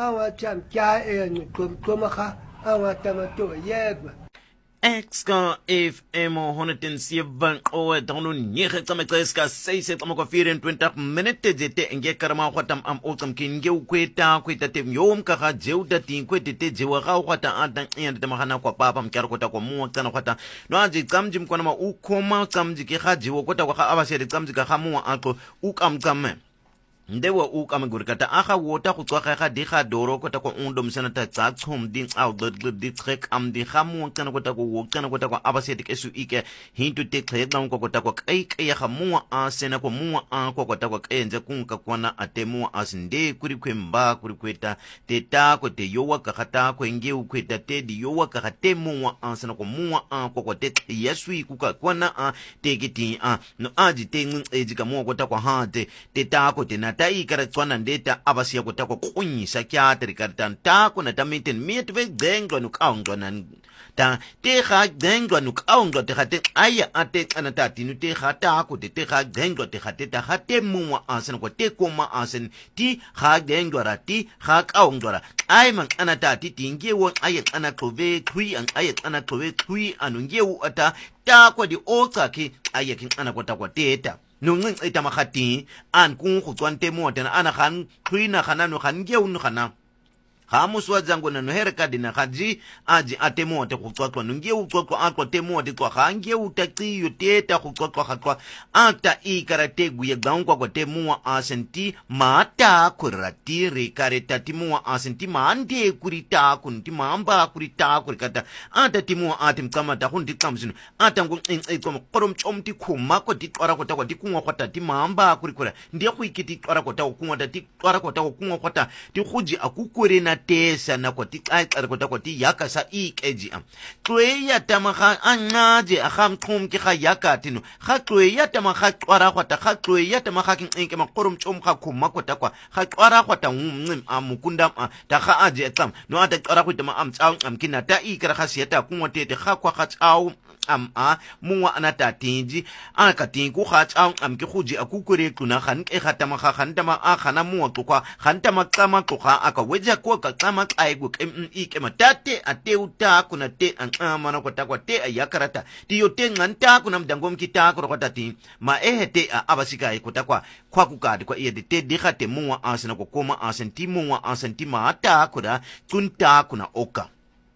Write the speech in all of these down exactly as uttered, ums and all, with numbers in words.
awa cham kya en tum tumaha awa tamato yegwa Exka F M one oh seven o dono nege tsamekleska seis tsamako vierentwintig minute zete nge karama kwatam am otsam kinge ukweta kweta tem yom kaka jeuda tinkwete te jewa ga kwata adan ende te mahana kwa papa mkyaro kwata kwa muwa tsana kwata no aji tsamji mkwana ma ukoma tsamji ke ga jewa kwata kwa abasere tsamji ka ga muwa ako ukam tsame ndewa u kama gurikata aha wota kutswaka ga diga doro kota ko undom sana ta tsatsum din au de di trek am di gamu kana kota ko wokana kota ko abasete kesu ike hintu te trek na ko kota ko kai kai ga muwa a sena ko muwa a ko kota ko kenze kunka kwana atemu asinde kuri kwemba kuri kweta te ta ko te yowa ka kata ko nge u kweta te di yowa ka te muwa a sena ko muwa a ko ko te yesu ikuka kwana a te kiti a no aji te ngi ejika muwa kota ko ha te te ta ko te na ta ikara tswana ndeta abasiya kota ko kunyisa kyatri kartan ta ko na tamiten mietwe denglo nu kaunglo nan ta te ga denglo nu kaunglo te gate aya ate ana ta tinu te ga ta ko te te ga denglo te gate ta gate muwa asen ko te koma asen ti ga denglo ra ti ga kaunglo ra ai man ana ta ti tinge won aya ana klove thui an aya ana klove thui anu ngewu ata ta ko di otsa ki aya kin ana kota ko teta nungin ita makati an kung kutuan temo tena ana kan kuina kana no kan geu no kana hamus wa zango na no herka dina kaji aji atemo te kutwa kwa nungie utwa kwa atwa temo te kwa hangie utaki yuteta kutwa kwa hatwa ata ikarate guye gaungwa kwa temo asenti mata kurati rekareta temo asenti mande kurita kunti mamba kurita kurikata ata temo atim kama ta hundi kamsinu ata ngu in kwa korom chomti kuma kwa titwara kwa ta kwa tikungwa kwa ta timamba kurikura ndiye kuikiti twara kwa ta kungwa ta titwara kwa ta kungwa kwa ta tikuji akukure na tesa na kwa ti ai kwa kwa ti yaka sa ikeji am twe ya tamaga anaje agam kum ki ga yaka tinu ga twe ya tamaga twara kwa ta ga twe ya tamaga kin enke makorum chom ga kuma kwa ta kwa ga twara kwa ta ngum amukunda ta ga aje tsam no ata twara kwa ta ma am tsaw am kina ta ikra ga sieta kunwa te ga kwa ga tsaw am a muwa anata tinji aka tinku ga tsaw am ki khuji akukure kuna gan ke ga tamaga gan tama a gana muwa kwa gan tama tsama kwa aka weja ko kama aigu kem ike matate ateuta kuna te an mana ko takwa te ayakarata ti yote nganta kuna mdango mkita ko kota ti ma ehete abasika iko takwa kwa kukadi kwa iye te dikate muwa asena ko koma asenti muwa asenti mata kuna tunta kuna oka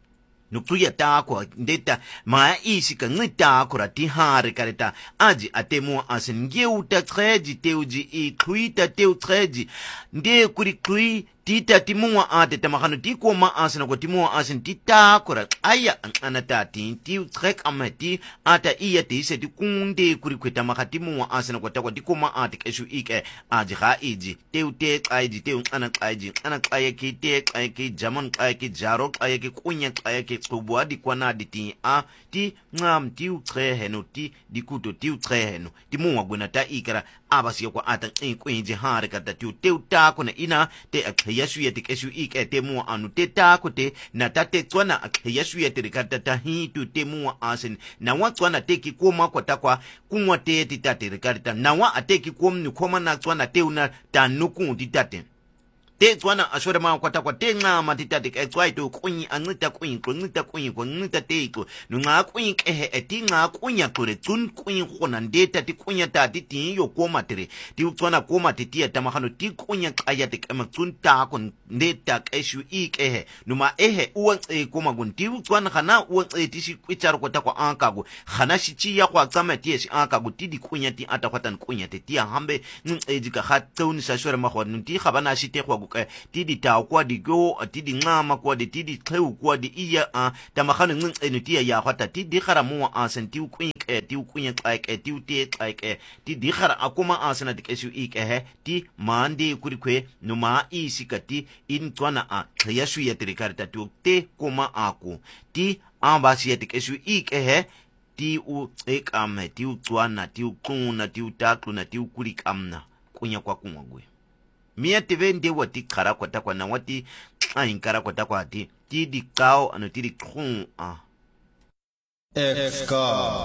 nukuya ta ko ndeta ma isi ka ngita ko rati hare kareta aji atemo asen ngeuta treji teuji i kuita teu treji nde kuri kui tita timuwa ate tamakano tiko ma asena ko timuwa asen tita kora aya anata tin tiu trek amati ata iya te ise tikunde kuri kweta makatimuwa asena ko takwa tiko ma ate keshu ike aji ha iji teu te aiji teu ana aiji ana ayaki te ayaki jamon ayaki jaro ayaki kunya ayaki tsubuwa di kwana di ti a ti ngam tiu treheno ti dikuto tiu treheno timuwa guna ta ikara abasi kwa atan in kuinji hare kata tiu teu ta kuna ina te yesu yeti keshu ike temu anu te ta kote na tate tswana yesu yeti rikata ta hi tu temu asen na wa tswana te ki koma kwa takwa kunwa te ti tate rikata na wa ateki kom ni koma na tswana te una ta nuku ti tate te tswana ashore ma kwa takwa te nga matita te tswai to kunyi anita kunyi kunita kunyi kunita te ko nga kunyi ehe eti nga kunya kore tun kunyi khona ndeta ti kunya ta ti ti yo koma tere ti tswana koma ti ti ta mahano ti kunya kaya te kama tun ta kon ndeta keshu ike numa ehe uwa e koma gun ti tswana kana uwa e ti shi kwicharo kwa takwa ankago khana shi chi ya kwa tsama ti shi ankago ti di kunya ti ata kwatan kunya te ti hambe e jika khatoni sa shore ma khon ti khabana shi te kwa ti di ta kwa di go ti di ngama kwa di ti di tleu kwa di iya a ta makhano ngin enu ti ya khata ti di khara mu a senti ku ke ti ku nya ka ke ti ti ka ke ti di khara akuma a sana di kesu i ke he ti mandi kuri kwe no ma i sikati in twana a ya shu ya tri karta tu te kuma aku ti ambasi ya ti kesu i ke he ti u ekame ti u twana ti u kuna ti u takluna ti u kuri kamna kunya kwa kunwa gwe mia teve nde wati kara kwa takwa na wati ayin kara kwa takwa ati ti di kao ano ti di kung ah Exka